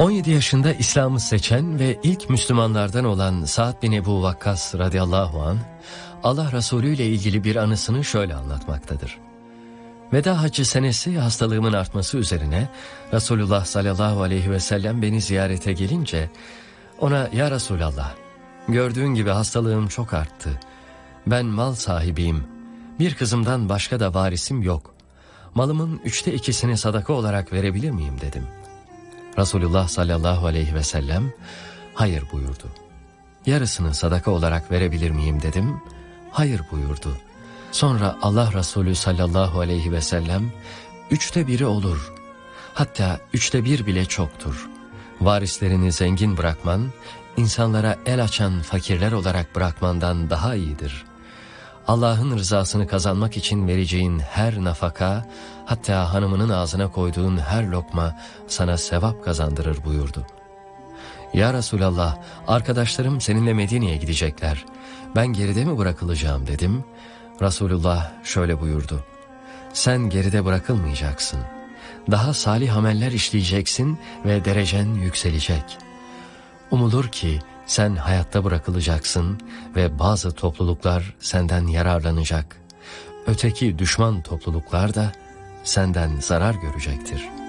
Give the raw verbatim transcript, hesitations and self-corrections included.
on yedi yaşında İslam'ı seçen ve ilk Müslümanlardan olan Sa'd bin Ebu Vakkas radıyallahu anh, Allah Resulü ile ilgili bir anısını şöyle anlatmaktadır. Veda Haccı senesi hastalığımın artması üzerine Resulullah sallallahu aleyhi ve sellem beni ziyarete gelince ona "Ya Resulallah, gördüğün gibi hastalığım çok arttı. Ben mal sahibiyim. Bir kızımdan başka da varisim yok. Malımın üçte ikisini sadaka olarak verebilir miyim?" dedim. Resulullah sallallahu aleyhi ve sellem "Hayır" buyurdu. "Yarısını sadaka olarak verebilir miyim?" dedim. "Hayır" buyurdu. Sonra Allah Resulü sallallahu aleyhi ve sellem "Üçte biri olur. Hatta üçte bir bile çoktur. Varislerini zengin bırakman, insanlara el açan fakirler olarak bırakmandan daha iyidir. Allah'ın rızasını kazanmak için vereceğin her nafaka, hatta hanımının ağzına koyduğun her lokma sana sevap kazandırır" buyurdu. "Ya Resulallah, arkadaşlarım seninle Medine'ye gidecekler. Ben geride mi bırakılacağım?" dedim. Resulullah şöyle buyurdu: "Sen geride bırakılmayacaksın. Daha salih ameller işleyeceksin ve derecen yükselecek. Umulur ki sen hayatta bırakılacaksın ve bazı topluluklar senden yararlanacak. Öteki düşman topluluklar da senden zarar görecektir."